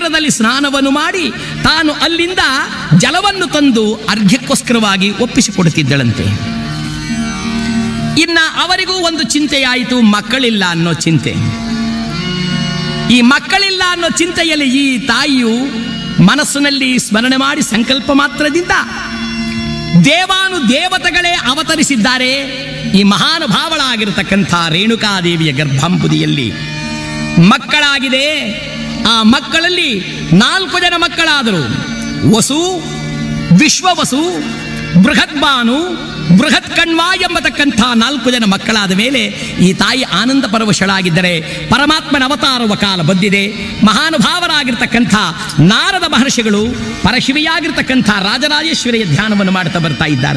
ತೀರದಲ್ಲಿ ಸ್ನಾನವನ್ನು ಮಾಡಿ ತಾನು ಅಲ್ಲಿಂದ ಜಲವನ್ನು ತಂದು ಅರ್ಘ್ಯಕ್ಕೋಸ್ಕರವಾಗಿ ಒಪ್ಪಿಸಿಕೊಡುತ್ತಿದ್ದಳಂತೆ. ಇನ್ನ ಅವರಿಗೂ ಒಂದು ಚಿಂತೆಯಾಯಿತು, ಮಕ್ಕಳಿಲ್ಲ ಅನ್ನೋ ಚಿಂತೆ. ಈ ಮಕ್ಕಳಿಲ್ಲ ಅನ್ನೋ ಚಿಂತೆಯಲ್ಲಿ ಈ ತಾಯಿಯು ಮನಸ್ಸಿನಲ್ಲಿ ಸ್ಮರಣೆ ಮಾಡಿ ಸಂಕಲ್ಪ ಮಾತ್ರದಿಂದ ದೇವಾನು ದೇವತೆಗಳೇ ಅವತರಿಸಿದ್ದಾರೆ. ಈ ಮಹಾನುಭಾವಳಾಗಿರತಕ್ಕಂಥ ರೇಣುಕಾದೇವಿಯ ಗರ್ಭಾಂಬುದಿಯಲ್ಲಿ ಮಕ್ಕಳಾಗಿದೆ. ಆ ಮಕ್ಕಳಲ್ಲಿ 4 ಜನ ಮಕ್ಕಳಾದರು. ವಸು, ವಿಶ್ವವಸು, ಬೃಹದ್ಭಾನು, ಬೃಹತ್ ಕಣ್ವ ಎಂಬತಕ್ಕಂಥ 4 ಜನ ಮಕ್ಕಳಾದ ಮೇಲೆ ಈ ತಾಯಿ ಆನಂದ ಪರವಶಳಾಗಿದ್ದರೆ ಪರಮಾತ್ಮನ ಅವತಾರವ ಕಾಲ ಬಂದಿದೆ. ಮಹಾನುಭಾವರಾಗಿರ್ತಕ್ಕಂಥ ನಾರದ ಮಹರ್ಷಿಗಳು ಪರಶಿವಿಯಾಗಿರ್ತಕ್ಕಂಥ ರಾಜರಾಜೇಶ್ವರಿಯ ಧ್ಯಾನವನ್ನು ಮಾಡ್ತಾ ಬರ್ತಾ ಇದ್ದಾರೆ.